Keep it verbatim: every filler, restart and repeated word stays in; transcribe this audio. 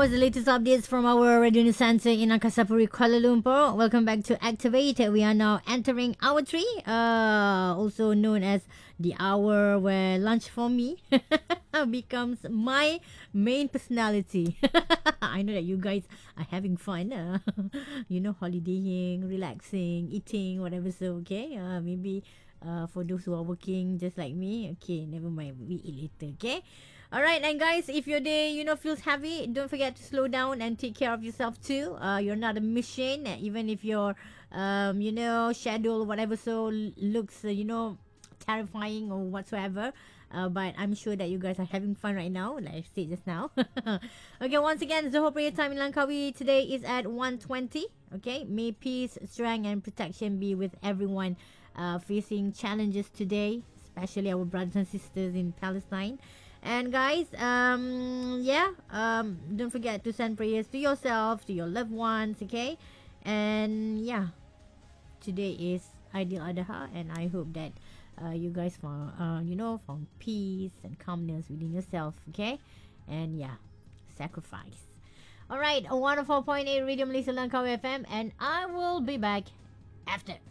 was the latest updates from our Radio Center in Angkasa Kuala Lumpur. Welcome back to Activate. We are now entering hour three, uh, also known as the hour where lunch for me becomes my main personality. I know that you guys are having fun, uh, you know, holidaying, relaxing, eating, whatever. So, okay, uh, maybe uh, for those who are working just like me, okay, never mind, we eat later, okay? All right, and guys, if your day, you know, feels heavy, don't forget to slow down and take care of yourself too. Uh, you're not a machine, uh, even if your, um, you know, schedule, whatever, so l- looks, uh, you know, terrifying or whatsoever. Uh, but I'm sure that you guys are having fun right now, like I said just now. Okay, once again, Zoho prayer time in Langkawi today is at one twenty. Okay, may peace, strength, and protection be with everyone uh, facing challenges today, especially our brothers and sisters in Palestine. And guys, um, yeah, um, don't forget to send prayers to yourself, to your loved ones, okay? And yeah, today is Ideal Adha, and I hope that uh, you guys found, uh, you know, found peace and calmness within yourself, okay? And yeah, sacrifice. All right, a one oh four point eight Radio Malaysia Langkawi F M, and I will be back after.